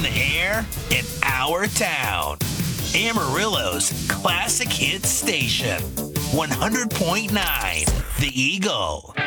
the air in our town. Amarillo's classic hit station, 100.9 The Eagle.